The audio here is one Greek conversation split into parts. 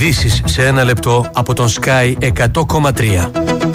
Ειδήσεις σε ένα λεπτό από τον Sky 100,3.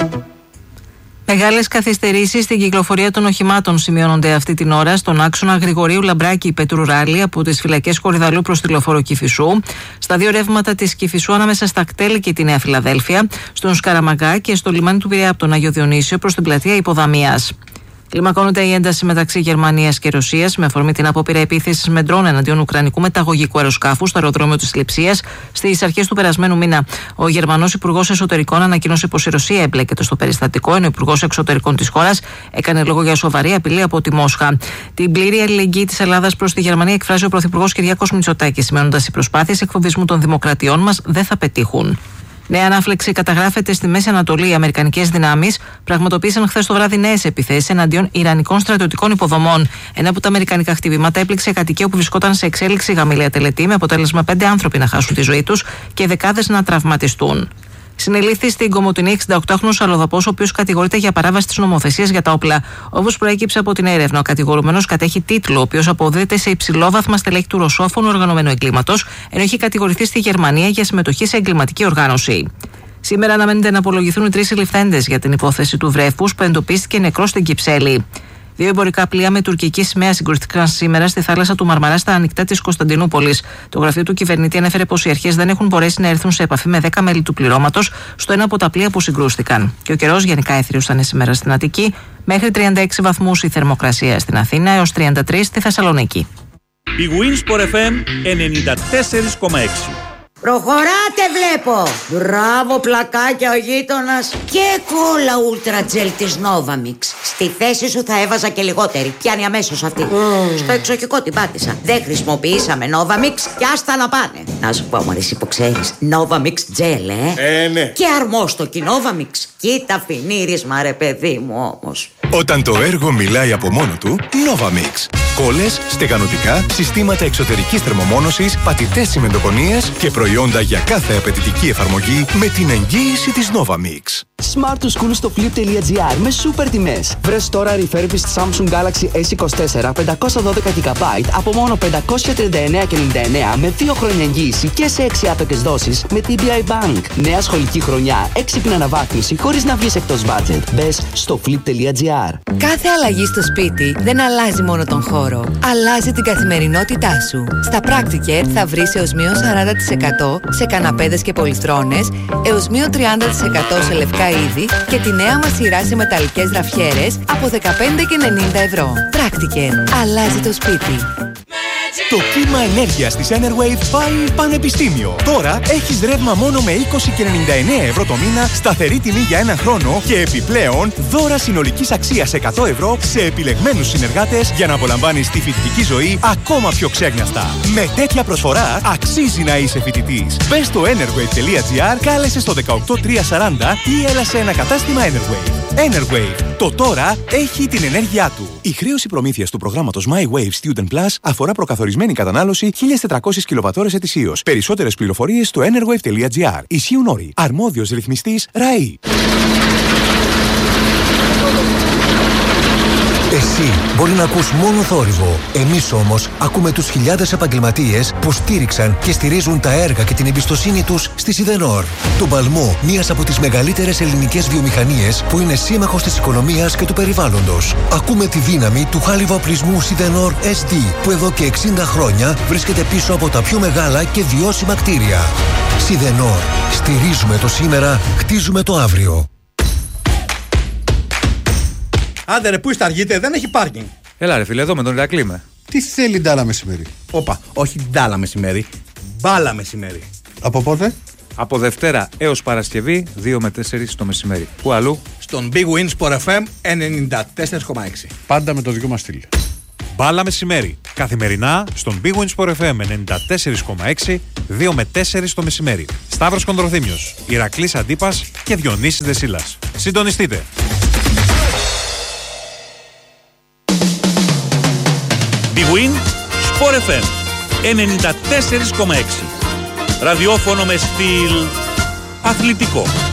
Μεγάλες καθυστερήσεις στην κυκλοφορία των οχημάτων σημειώνονται αυτή την ώρα στον άξονα Γρηγορίου Λαμπράκη Πετρουράλη από τις φυλακές Κορυδαλού προς τη λεωφόρο Κηφισού, στα δύο ρεύματα της Κηφισού ανάμεσα στα Κτέλ και τη Νέα Φιλαδέλφια, στον Σκαραμαγκά και στο λιμάνι του Πειραιά από τον Άγιο Διονύσιο προς την πλατεία Υποδαμίας. Κλιμακώνεται η ένταση μεταξύ Γερμανίας και Ρωσίας με αφορμή την απόπειρα επίθεσης με ντρόν εναντίον ουκρανικού μεταγωγικού αεροσκάφου στο αεροδρόμιο της Λειψίας στις αρχές του περασμένου μήνα. Ο Γερμανός Υπουργός Εσωτερικών ανακοίνωσε πως η Ρωσία εμπλέκεται στο περιστατικό, ενώ ο Υπουργός Εξωτερικών της χώρας έκανε λόγο για σοβαρή απειλή από τη Μόσχα. Την πλήρη αλληλεγγύη της Ελλάδας προς τη Γερμανία εκφράζει ο Πρωθυπουργός Κυριάκος Μητσοτάκης, σημαίνοντας οι προσπάθειες εκφοβισμού των δημοκρατιών μας δεν θα πετύχουν. Νέα ανάφλεξη καταγράφεται στη Μέση Ανατολή. Οι αμερικανικές δυνάμεις πραγματοποίησαν χθες το βράδυ νέες επιθέσεις εναντίον ιρανικών στρατιωτικών υποδομών. Ένα από τα αμερικανικά χτυπήματα έπληξε κατοικία που βρισκόταν σε εξέλιξη γαμήλια τελετή, με αποτέλεσμα 5 άνθρωποι να χάσουν τη ζωή τους και δεκάδες να τραυματιστούν. Συνελήφθη στην Κομοτηνή 68χρονος αλλοδαπός, ο οποίος κατηγορείται για παράβαση της νομοθεσίας για τα όπλα. Όπως προέκυψε από την έρευνα, ο κατηγορούμενος κατέχει τίτλο, ο οποίος αποδίδεται σε υψηλόβαθμα στελέχη του ρωσόφωνου οργανωμένου εγκλήματος, ενώ έχει κατηγορηθεί στη Γερμανία για συμμετοχή σε εγκληματική οργάνωση. Σήμερα αναμένεται να απολογηθούν οι 3 συλληφθέντες για την υπόθεση του βρέφους που εντοπίστηκε νεκρό στην Κυψέλη. 2 εμπορικά πλοία με τουρκική σημαία συγκρούστηκαν σήμερα στη θάλασσα του Μαρμαρά στα ανοιχτά της Κωνσταντινούπολης. Το γραφείο του κυβερνήτη ανέφερε πως οι αρχές δεν έχουν μπορέσει να έρθουν σε επαφή με 10 μέλη του πληρώματος στο ένα από τα πλοία που συγκρούστηκαν. Και ο καιρός γενικά έθριος θα είναι σήμερα στην Αττική, μέχρι 36 βαθμούς η θερμοκρασία στην Αθήνα έως 33 στη Θεσσαλονίκη. Η Winsport FM 94,6. Προχωράτε βλέπω! Μπράβο πλακάκια ο γείτονας. Και κόλλα ούλτρα τζελ της Novamix. Στη θέση σου θα έβαζα και λιγότερη. Πιάνει αμέσως αυτή. Στο εξοχικό την πάτησα. Δεν χρησιμοποιήσαμε Novamix και άστα να πάνε. Να σου πω μωρέ εσύ που ξέρεις, Novamix τζελ ναι. Και αρμόστοκι Novamix. Κοίτα φινίρισμα ρε παιδί μου όμως. Όταν το έργο μιλάει από μόνο του, Novamix. Κόλλες, στεγανοτικά, συστήματα εξωτερικής θερμομόνωσης, πατητές τσιμεντοκονίες και προϊόντα για κάθε απαιτητική εφαρμογή με την εγγύηση της Novamix. Smart to School στο flip.gr με σούπερ τιμές. Βρες τώρα refurbished Samsung Galaxy S24 512GB από μόνο 539,99 με 2 χρόνια εγγύηση και σε 6 άπεκες δόσεις με TBI Bank. Νέα σχολική χρονιά, έξυπνη αναβάθμιση χωρίς να βγεις εκτός budget. Μπες στο flip.gr. Κάθε αλλαγή στο σπίτι δεν αλλάζει μόνο τον χώρο, αλλάζει την καθημερινότητά σου. Στα Practicare θα βρεις έως μείον 40% σε καναπέδες και πολυθρόνες, έως μείον 30% σε λευκά είδη και τη νέα μας σειρά σε μεταλλικές ραφιέρες από 15,90 ευρώ. Practicare. Αλλάζει το σπίτι. Το κύμα ενέργειας της Enerwave πάει πανεπιστήμιο. Τώρα έχεις ρεύμα μόνο με 20,99 ευρώ το μήνα, σταθερή τιμή για 1 χρόνο και επιπλέον δώρα συνολικής αξίας 100 ευρώ σε επιλεγμένους συνεργάτες για να απολαμβάνεις τη φοιτητική ζωή ακόμα πιο ξέγνιαστα. Με τέτοια προσφορά αξίζει να είσαι φοιτητής. Μπες στο enerwave.gr, κάλεσε στο 18340 ή έλα σε ένα κατάστημα Enerwave. Enerwave. Το τώρα έχει την ενέργειά του. Η χρέωση προμήθειας του προγράμματος My Wave Student Plus αφορά προκαθορισμένη κατανάλωση 1.400 κιλοβατώρες ετησίως. Περισσότερες πληροφορίες στο enerwave.gr. Ισχύουν όροι. Αρμόδιος ρυθμιστής ΡΑΗ. Εσύ μπορεί να ακούς μόνο θόρυβο. Εμείς όμως ακούμε τους χιλιάδες επαγγελματίες που στήριξαν και στηρίζουν τα έργα και την εμπιστοσύνη τους στη Σιδενόρ. Τον παλμό μιας από τις μεγαλύτερες ελληνικές βιομηχανίες που είναι σύμμαχος της οικονομίας και του περιβάλλοντος. Ακούμε τη δύναμη του χάλιβα-οπλισμού Σιδενόρ SD που εδώ και 60 χρόνια βρίσκεται πίσω από τα πιο μεγάλα και βιώσιμα κτίρια. Σιδενόρ. Στηρίζουμε το σήμερα, χτίζουμε το αύριο. Άντε ρε, πού αργείτε, δεν έχει πάρκινγκ. Έλα ρε φίλε, εδώ με τον Ηρακλή με. Τι θέλει ντάλα μεσημέρι? Όπα, όχι ντάλα μεσημέρι, μπάλα μεσημέρι. Από πότε? Από Δευτέρα έως Παρασκευή, 2 με 4 το μεσημέρι. Πού αλλού? Στον Big Win Sport FM 94,6. Πάντα με το δικό μας στυλ. Μπάλα μεσημέρι. Καθημερινά στον Big Win Sport FM 94,6, 2 με 4 το μεσημέρι. Σταύρος Κονδροθύμιος, Ηρακλής Αντίπας και Διονύσης Δεσίλας. Συντονιστείτε. Big Win Sport FM 94,6. Ραδιόφωνο με στυλ αθλητικό.